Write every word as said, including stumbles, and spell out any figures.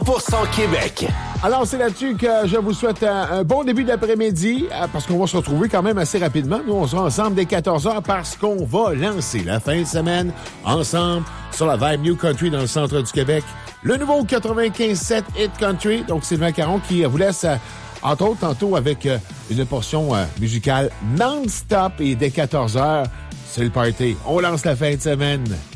pour cent Québec. Alors, c'est là-dessus que je vous souhaite un, un bon début d'après-midi, parce qu'on va se retrouver quand même assez rapidement. Nous, on sera ensemble dès quatorze heures parce qu'on va lancer la fin de semaine ensemble sur la Vibe New Country dans le centre du Québec. Le nouveau quatre-vingt-quinze sept Hit Country, donc Sylvain Caron qui vous laisse, euh, entre autres, tantôt avec euh, une portion euh, musicale non-stop et dès quatorze heures, c'est le party. On lance la fin de semaine.